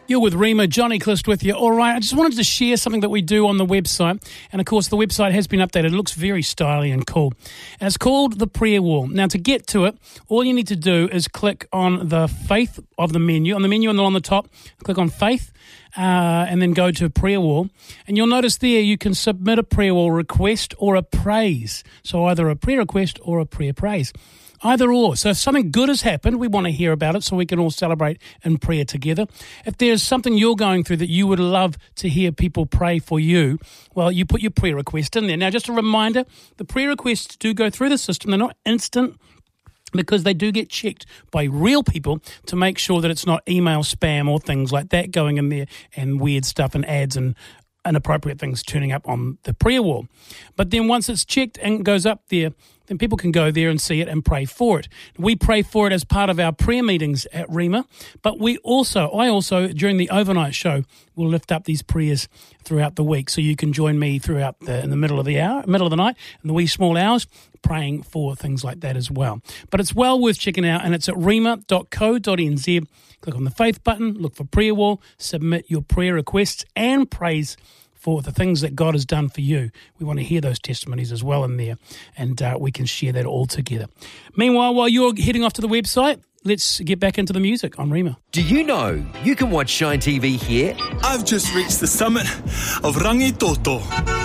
You're with Rima, Johnny Clist with you. All right, I just wanted to share something that we do on the website. And, of course, the website has been updated. It looks very stylish and cool. And it's called The Prayer Wall. Now, to get to it, all you need to do is click on the faith of the menu. On the menu on the top, click on faith and then go to Prayer Wall. And you'll notice there you can submit a prayer wall request or a praise. So either a prayer request or a prayer praise. Either or. So if something good has happened, we want to hear about it so we can all celebrate in prayer together. If there's something you're going through that you would love to hear people pray for you, well, you put your prayer request in there. Now, just a reminder, the prayer requests do go through the system. They're not instant because they do get checked by real people to make sure that it's not email spam or things like that going in there and weird stuff and ads and inappropriate things turning up on the prayer wall. But then once it's checked and goes up there, then people can go there and see it and pray for it. We pray for it as part of our prayer meetings at Rima, but I also, during the overnight show, will lift up these prayers throughout the week. So you can join me in the middle of the night, in the wee small hours, praying for things like that as well. But it's well worth checking out, and it's at rima.co.nz. Click on the faith button, look for prayer wall, submit your prayer requests and praise for the things that God has done for you. We want to hear those testimonies as well in there, and we can share that all together. Meanwhile, while you're heading off to the website, let's get back into the music on Rima. Do you know you can watch Shine TV here? I've just reached the summit of Rangitoto.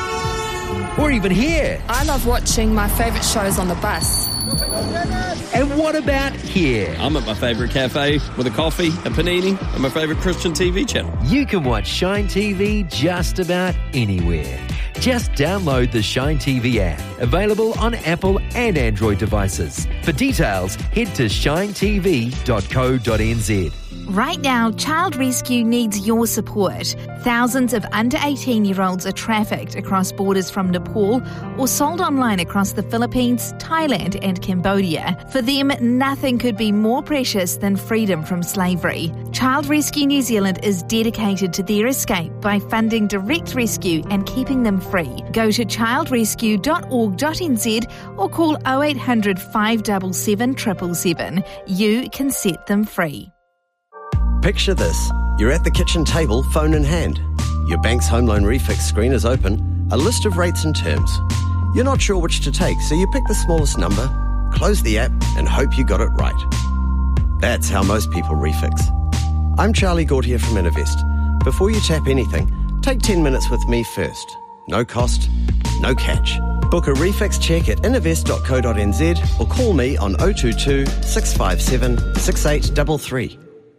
Or even here. I love watching my favourite shows on the bus. And what about here? I'm at my favourite cafe with a coffee, a panini, and my favourite Christian TV channel. You can watch Shine TV just about anywhere. Just download the Shine TV app, available on Apple and Android devices. For details, head to shinetv.co.nz. Right now, Child Rescue needs your support. Thousands of under 18-year-olds are trafficked across borders from Nepal or sold online across the Philippines, Thailand and Cambodia. For them, nothing could be more precious than freedom from slavery. Child Rescue New Zealand is dedicated to their escape by funding direct rescue and keeping them free. Go to childrescue.org.nz or call 0800 577 777. You can set them free. Picture this. You're at the kitchen table, phone in hand. Your bank's home loan refix screen is open, a list of rates and terms. You're not sure which to take, so you pick the smallest number, close the app, and hope you got it right. That's how most people refix. I'm Charlie Gautier from Innovest. Before you tap anything, take 10 minutes with me first. No cost, no catch. Book a refix check at innovest.co.nz or call me on 022 657 6833.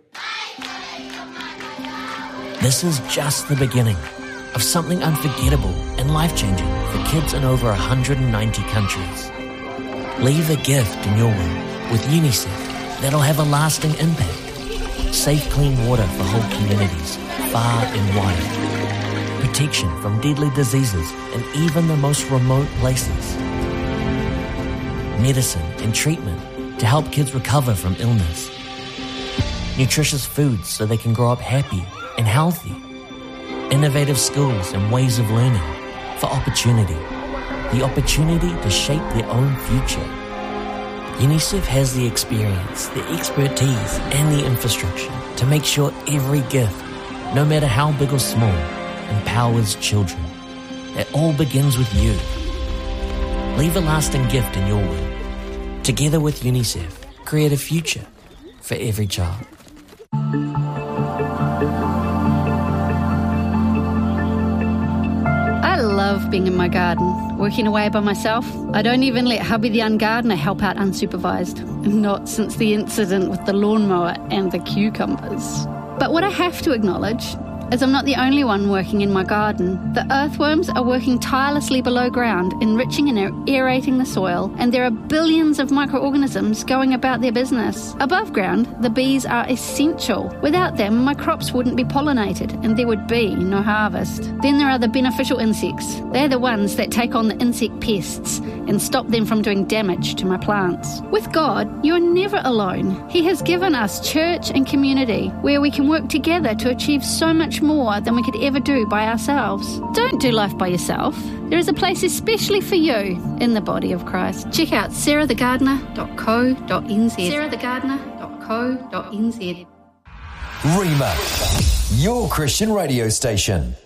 This is just the beginning of something unforgettable and life-changing for kids in over 190 countries. Leave a gift in your will with UNICEF that'll have a lasting impact. Safe, clean water for whole communities, far and wide. Protection from deadly diseases in even the most remote places. Medicine and treatment to help kids recover from illness. Nutritious foods so they can grow up happy and healthy. Innovative skills and ways of learning for opportunity. The opportunity to shape their own future. UNICEF has the experience, the expertise and the infrastructure to make sure every gift, no matter how big or small, empowers children. It all begins with you. Leave a lasting gift in your will. Together with UNICEF, create a future for every child. I love being in my garden, working away by myself. I don't even let hubby the ungardener help out unsupervised. Not since the incident with the lawnmower and the cucumbers. But what I have to acknowledge is I'm not the only one working in my garden. The earthworms are working tirelessly below ground, enriching and aerating the soil, and there are billions of microorganisms going about their business. Above ground, the bees are essential. Without them, my crops wouldn't be pollinated, and there would be no harvest. Then there are the beneficial insects. They're the ones that take on the insect pests and stop them from doing damage to my plants. With God, you're never alone. He has given us church and community where we can work together to achieve so much more than we could ever do by ourselves. Don't do life by yourself. There is a place especially for you in the body of Christ. Check out sarahthegardener.co.nz. sarahthegardener.co.nz. Rima, your Christian radio station.